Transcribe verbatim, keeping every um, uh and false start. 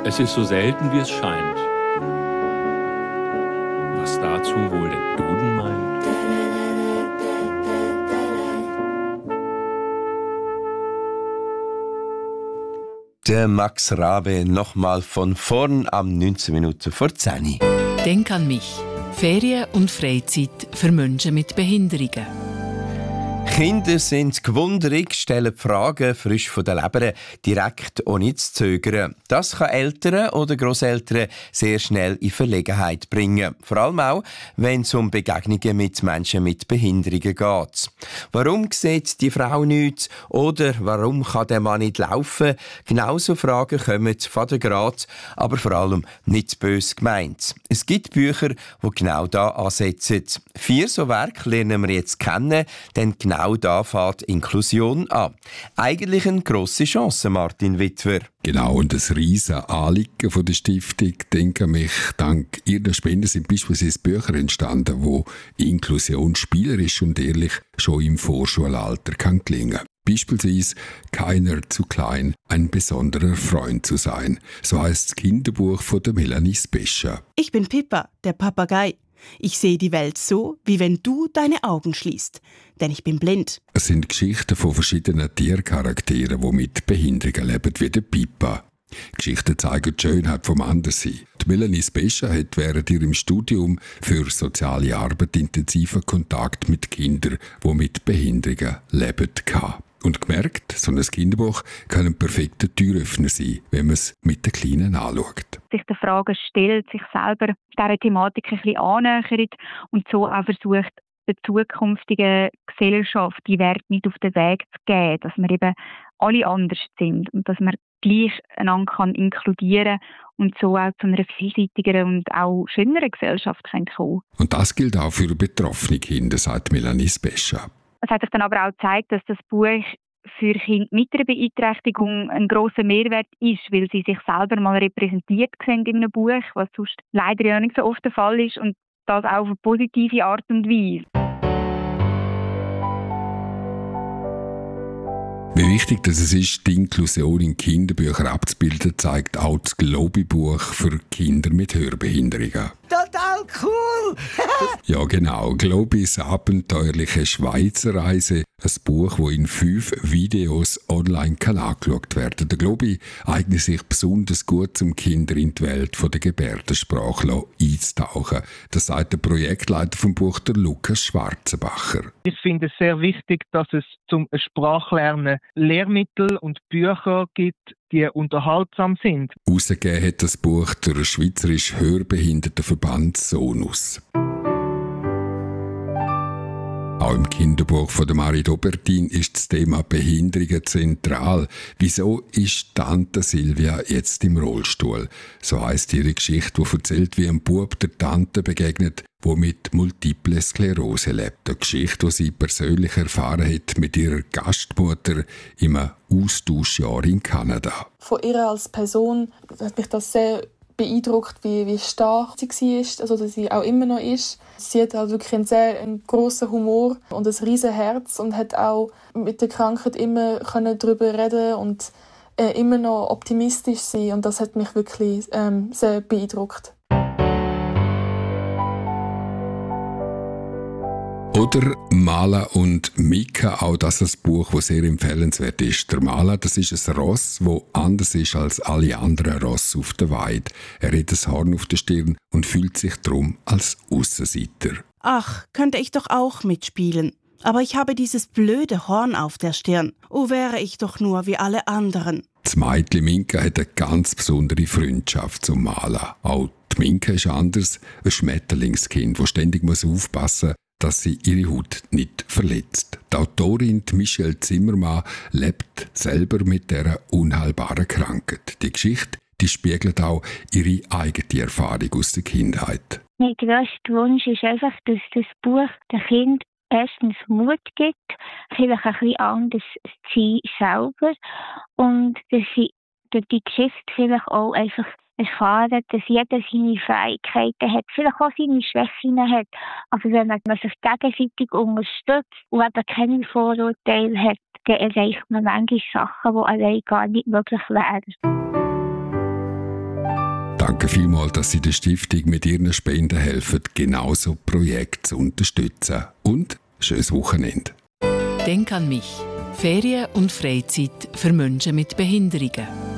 Es ist so selten, wie es scheint. Was dazu wohl der Duden meint? Der Max Rabe nochmal von vorn am neunzehn Minuten vor zehn. Denk an mich. Ferien und Freizeit für Menschen mit Behinderungen. Kinder sind gewunderig, stellen Fragen frisch von der Leber, direkt ohne zu zögern. Das kann Eltern oder Grosseltern sehr schnell in Verlegenheit bringen. Vor allem auch, wenn es um Begegnungen mit Menschen mit Behinderungen geht. Warum sieht die Frau nichts? Oder warum kann der Mann nicht laufen? Genauso Fragen kommen von der Grad, aber vor allem nicht bös gemeint. Es gibt Bücher, die genau da ansetzen. Vier so Werke lernen wir jetzt kennen, denn genau da fängt Inklusion an. Eigentlich eine grosse Chance, Martin Witwer. Genau, und das riesen Anliegen von der Stiftung, denke mich, dank ihrer Spenden sind beispielsweise Bücher entstanden, wo Inklusion spielerisch und ehrlich schon im Vorschulalter kann gelingen. Beispielsweise «Keiner zu klein, ein besonderer Freund zu sein». So heisst das Kinderbuch von der Melanie Spescher. Ich bin Pippa, der Papagei. Ich sehe die Welt so, wie wenn du deine Augen schließt. Denn ich bin blind. Es sind Geschichten von verschiedenen Tiercharakteren, die mit Behinderungen leben, wie der Pippa. Geschichten zeigen die Schönheit vom Anderssein. Die Melanie Spescher hat während ihrem Studium für soziale Arbeit intensiven Kontakt mit Kindern, die mit Behinderungen leben, gehabt. Und gemerkt, so ein Kinderbuch kann ein perfekter Türöffner sein, wenn man es mit den Kleinen anschaut. Sich der Frage stellt, sich selber dieser Thematik ein bisschen annähert und so auch versucht, der zukünftigen Gesellschaft die Werte mit auf den Weg zu geben, dass wir eben alle anders sind und dass man gleich einander kann inkludieren und so auch zu einer vielseitigeren und auch schöneren Gesellschaft kommen kann. Und das gilt auch für betroffene Kinder, sagt Melanie Spescher. Es hat sich dann aber auch gezeigt, dass das Buch für Kinder mit einer Beeinträchtigung ein grosser Mehrwert ist, weil sie sich selber mal repräsentiert sehen in einem Buch, was sonst leider ja nicht so oft der Fall ist und das auch auf eine positive Art und Weise. Wie wichtig dass es ist, die Inklusion in Kinderbüchern abzubilden, zeigt auch das Globi-Buch für Kinder mit Hörbehinderungen. Total cool! Ja genau, Globis abenteuerliche Schweizer Reise, ein Buch, das in fünf Videos online kann angeschaut werden. Der Globi eignet sich besonders gut, um Kinder in die Welt der Gebärdensprache einzutauchen. Das sagt der Projektleiter vom Buch, der Lukas Schwarzenbacher. Ich finde es sehr wichtig, dass es zum Sprachlernen Lehrmittel und Bücher gibt, die unterhaltsam sind. Herausgegeben hat das Buch der Schweizerische Hörbehindertenverband Sonus. Auch im Kinderbuch von der Marie Dobertin ist das Thema Behinderungen zentral. Wieso ist Tante Silvia jetzt im Rollstuhl? So heisst ihre Geschichte, die erzählt, wie ein Bub der Tante begegnet, die mit Multiple Sklerose lebt. Eine Geschichte, die sie persönlich erfahren hat mit ihrer Gastmutter im Austauschjahr in Kanada. Von ihr als Person hat mich das sehr beeindruckt, wie, wie stark sie war, also dass sie auch immer noch ist. Sie hat halt wirklich einen sehr einen grossen Humor und ein riesen Herz und hat auch mit der Krankheit immer darüber reden und äh, immer noch optimistisch sein, und das hat mich wirklich ähm, sehr beeindruckt. Oder Mala und Mika, auch das ist ein Buch, das sehr empfehlenswert ist. Der Mala, das ist ein Ross, das anders ist als alle anderen Ross auf der Weide. Er hat ein Horn auf der Stirn und fühlt sich darum als Aussenseiter. Ach, könnte ich doch auch mitspielen. Aber ich habe dieses blöde Horn auf der Stirn. Oh, wäre ich doch nur wie alle anderen. Das Mädchen Minka hat eine ganz besondere Freundschaft zum Mala. Auch die Minka ist anders, ein Schmetterlingskind, das ständig aufpassen muss, dass sie ihre Haut nicht verletzt. Die Autorin Michelle Zimmermann lebt selber mit dieser unheilbaren Krankheit. Die Geschichte, die spiegelt auch ihre eigene Erfahrung aus der Kindheit. Mein grösster Wunsch ist einfach, dass das Buch den Kindern erstens Mut gibt, vielleicht ein bisschen anders zu sein selber, und dass sie durch die Geschichte vielleicht auch einfach erfahren, dass jeder seine Fähigkeiten hat, vielleicht auch seine Schwächen hat. Aber wenn man sich gegenseitig unterstützt und eben keine Vorurteile hat, dann erreicht man manche Sachen, die allein gar nicht möglich wären. Danke vielmals, dass Sie der Stiftung mit Ihren Spenden helfen, genauso Projekte zu unterstützen. Und schönes Wochenende. Denk an mich. Ferien und Freizeit für Menschen mit Behinderungen.